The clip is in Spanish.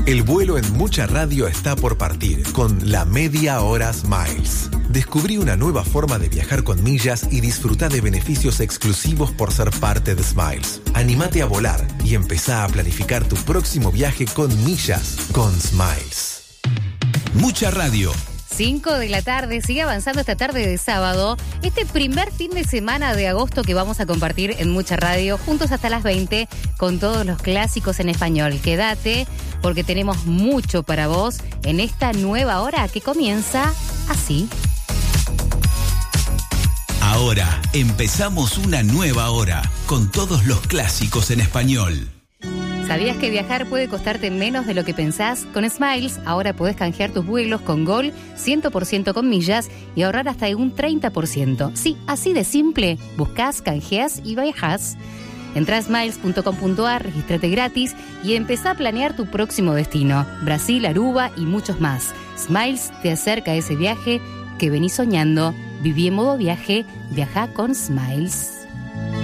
El vuelo en Mucha Radio está por partir con la Media Hora Smiles. Descubrí una nueva forma de viajar con millas y disfrutar de beneficios exclusivos por ser parte de Smiles. Anímate a volar y empezá a planificar tu próximo viaje con millas con Smiles. Mucha Radio. 5 de la tarde, sigue avanzando esta tarde de sábado, este primer fin de semana de agosto que vamos a compartir en Mucha Radio, juntos hasta las 20, con todos los clásicos en español. Quédate, porque tenemos mucho para vos en esta nueva hora que comienza así. Ahora empezamos una nueva hora, con todos los clásicos en español. ¿Sabías que viajar puede costarte menos de lo que pensás? Con Smiles ahora podés canjear tus vuelos con Gol 100% con millas y ahorrar hasta un 30%. Sí, así de simple. Buscás, canjeás y viajás. Entrá a smiles.com.ar, regístrate gratis y empezá a planear tu próximo destino. Brasil, Aruba y muchos más. Smiles te acerca a ese viaje que venís soñando. Viví en modo viaje. Viajá con Smiles.